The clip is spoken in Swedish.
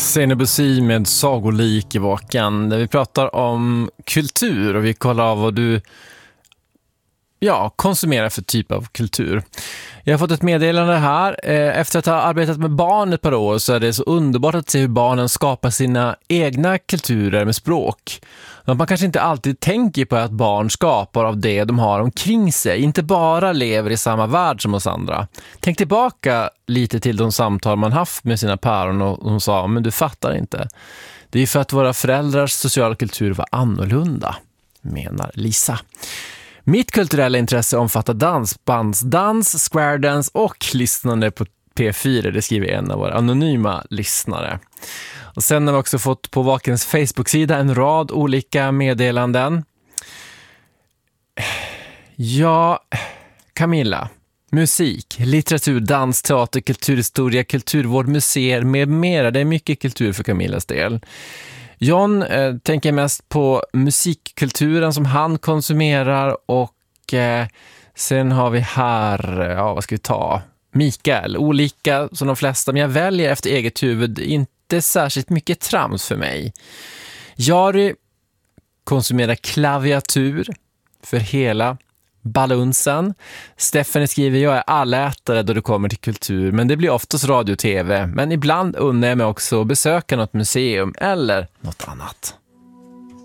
Senebusi med Sagolik i vakan, där vi pratar om kultur och vi kollar av vad du konsumerar för typ av kultur. Jag har fått ett meddelande här. Efter att ha arbetat med barn ett par år så är det så underbart att se hur barnen skapar sina egna kulturer med språk. Man kanske inte alltid tänker på att barn skapar av det de har omkring sig, inte bara lever i samma värld som oss andra. Tänk tillbaka lite till de samtal man haft med sina päron och de sa, men du fattar inte. Det är för att våra föräldrars sociala kultur var annorlunda, menar Lisa. Mitt kulturella intresse omfattar dansbandsdans, squaredance och lyssnande på P4, det skriver en av våra anonyma lyssnare. Och sen har vi också fått på Vakens Facebook-sida en rad olika meddelanden. Ja, Camilla. Musik, litteratur, dans, teater, kulturhistoria, kulturvård, museer med mera. Det är mycket kultur för Camillas del. John tänker mest på musikkulturen som han konsumerar och sen har vi här, vad ska vi ta? Mikael, olika som de flesta, men jag väljer efter eget huvud, inte särskilt mycket trams för mig. Jari konsumerar klaviatur för hela balunsen. Stephanie skriver, jag är allätare då det kommer till kultur, men det blir oftast radio och tv. Men ibland unnar jag mig också att besöka något museum eller något annat.